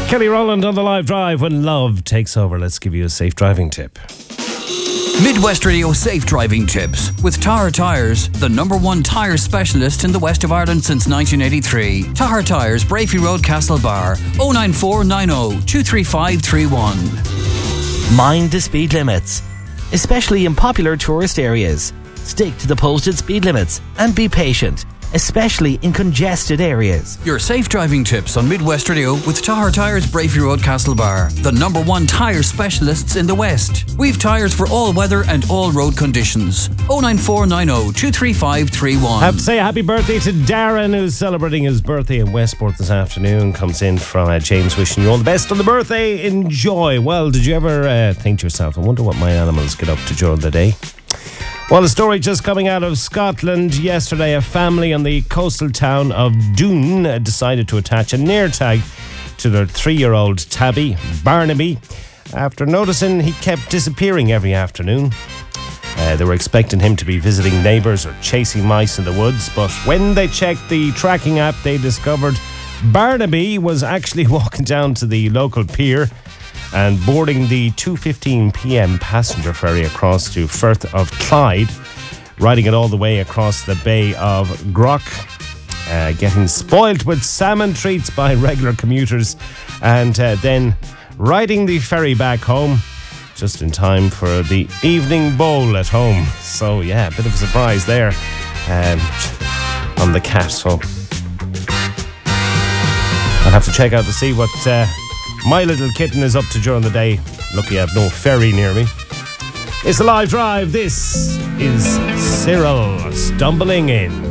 Kelly Rowland on the live drive when love takes over. Let's give you a safe driving tip. Midwest Radio Safe Driving Tips with Tahar Tyres, the #1 tyre specialist in the west of Ireland since 1983. Tahar Tyres, Brafey Road, Castlebar, 09490 23531. Mind the speed limits, especially in popular tourist areas. Stick to the posted speed limits and be patient, especially in congested areas. Your safe driving tips on Midwest Radio with Tahar Tyres, Brafey Road, Castlebar, the #1 tyre specialists in the West. We've tyres for all weather and all road conditions. 09490 23531. I have to say happy birthday to Darren, who's celebrating his birthday in Westport this afternoon. Comes in from James, wishing you all the best on the birthday. Enjoy. Well, did you ever think to yourself, I wonder what my animals get up to during the day? Well, a story just coming out of Scotland yesterday. A family on the coastal town of Doon decided to attach a near tag to their 3-year-old tabby, Barnaby, after noticing he kept disappearing every afternoon. They were expecting him to be visiting neighbours or chasing mice in the woods, but when they checked the tracking app, they discovered Barnaby was actually walking down to the local pier and boarding the 2:15 p.m. passenger ferry across to Firth of Clyde, riding it all the way across the Bay of Groch, getting spoilt with salmon treats by regular commuters, and then riding the ferry back home just in time for the evening bowl at home. So yeah, a bit of a surprise there on the cat. So I'll have to check out to see what my little kitten is up to during the day. Lucky I have no ferry near me. It's a live drive. This is Cyril stumbling in.